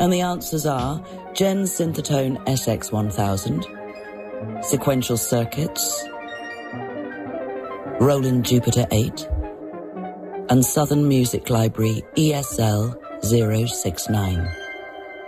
And the answers are Gen Synthetone SX1000, Sequential Circuits, Roland Jupiter 8, and Southern Music Library ESL 069.